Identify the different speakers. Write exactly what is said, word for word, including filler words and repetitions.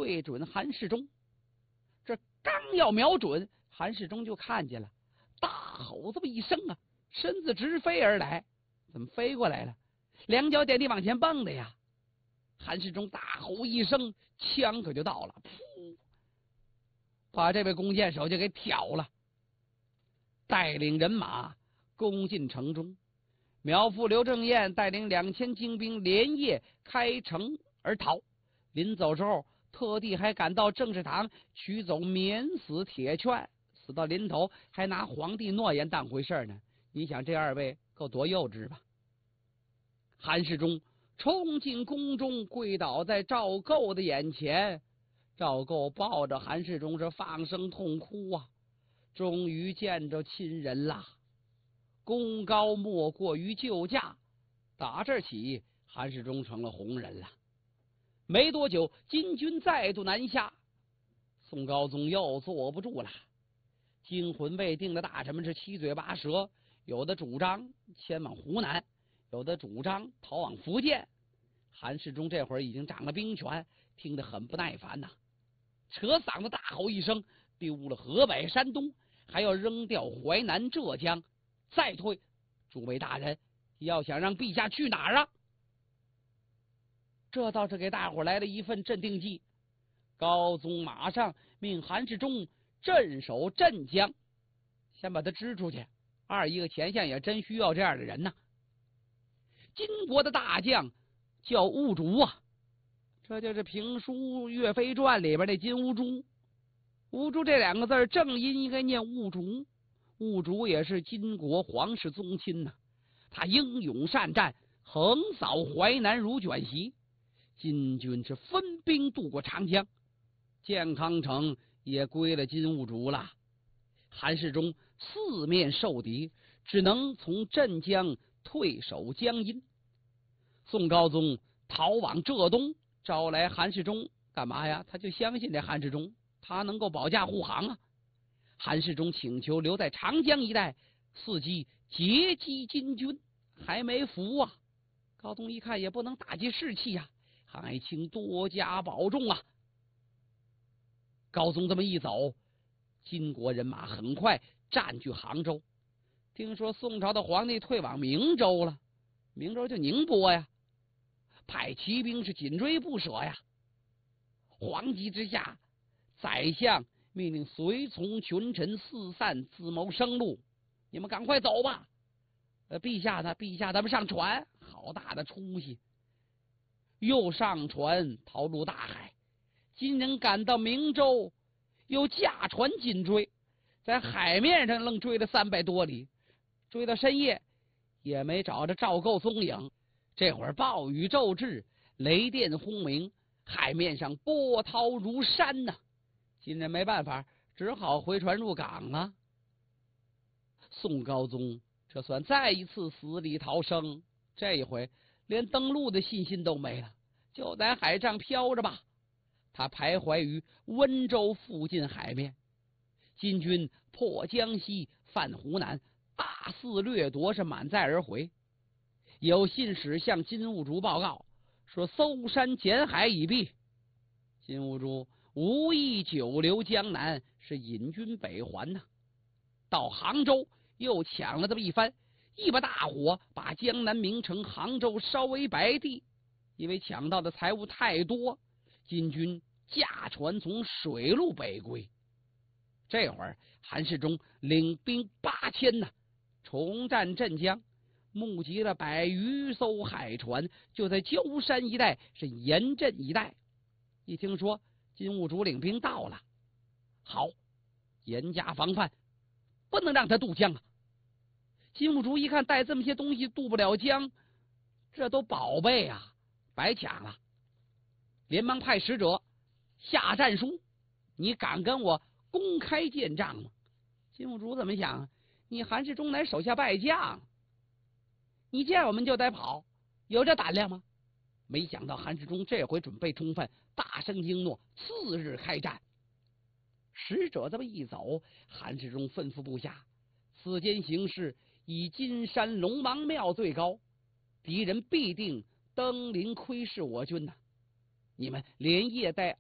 Speaker 1: 对准韩世忠。这刚要瞄准，韩世忠就看见了，大吼这么一声啊，身子直飞而来。怎么飞过来了？两脚点地往前蹦的呀！韩世忠大吼一声，枪可就到了，噗，把这位弓箭手就给挑了。带领人马攻进城中，苗副刘正彦带领两千精兵连夜开城而逃。临走时候，特地还赶到政事堂取走免死铁券，死到临头还拿皇帝诺言当回事呢。你想这二位够多幼稚吧？韩世忠冲进宫中，跪倒在赵构的眼前。赵构抱着韩世忠是放声痛哭啊，终于见着亲人啦。功高莫过于救驾，打这起韩世忠成了红人了。没多久，金军再度南下，宋高宗又坐不住了。惊魂未定的大臣们是七嘴八舌，有的主张前往湖南，有的主张逃往福建。韩世忠这会儿已经掌了兵权，听得很不耐烦呐、啊，扯嗓子大吼一声，丢了河北、山东，还要扔掉淮南、浙江，再退。诸位大人，要想让陛下去哪儿啊？这倒是给大伙来了一份镇定剂。高宗马上命韩世忠镇守镇江，先把他支出去。二一个前线也真需要这样的人呐、啊。金国的大将叫兀术啊，这就是评书《岳飞传》里边的金兀术。兀术这两个字正音应该念兀术，兀术也是金国皇室宗亲呐、啊。他英勇善战，横扫淮南如卷席。金军是分兵渡过长江，建康城也归了金兀术了。韩世忠四面受敌，只能从镇江退守江阴。宋高宗逃往浙东，招来韩世忠干嘛呀？他就相信这韩世忠，他能够保驾护航啊。韩世忠请求留在长江一带，伺机截击金军，还没服啊。高宗一看也不能打击士气呀、啊，还请多加保重啊。高宗这么一走，金国人马很快占据杭州。听说宋朝的皇帝退往明州了，明州就宁波呀，派骑兵是紧追不舍呀。惶急之下，宰相命令随从群臣四散，自谋生路。你们赶快走吧。呃，陛下呢？陛下，咱们上船，好大的出息！又上船逃入大海。金人赶到明州，又驾船紧追，在海面上愣追了三百多里，追到深夜也没找着赵构踪影。这会儿暴雨骤至，雷电轰鸣，海面上波涛如山呐、啊。金人没办法，只好回船入港啊。宋高宗这算再一次死里逃生，这一回连登陆的信心都没了，就在海上飘着吧。他徘徊于温州附近海面。金军破江西，犯湖南，大肆掠夺，是满载而回。有信使向金兀术报告说，搜山捡海已毕。金兀术无意久留江南，是引军北还呐、啊。到杭州又抢了这么一番，一把大火把江南名城杭州烧为白地。因为抢到的财物太多，金军驾船从水路北归。这会儿韩世忠领兵八千呐，重占镇江，募集了百余艘海船，就在焦山一带是严阵以待。一听说金兀术领兵到了，好，严加防范，不能让他渡江啊。金兀术一看带这么些东西渡不了江，这都宝贝啊，白抢了，连忙派使者下战书，你敢跟我公开见仗吗？金兀术怎么想？你韩世忠乃手下败将，你见我们就得跑，有这胆量吗？没想到韩世忠这回准备充分，大声应诺，次日开战。使者这么一走，韩世忠吩咐部下，此间形势以金山龙王庙最高，敌人必定登临窥视我军呐、啊！你们连夜带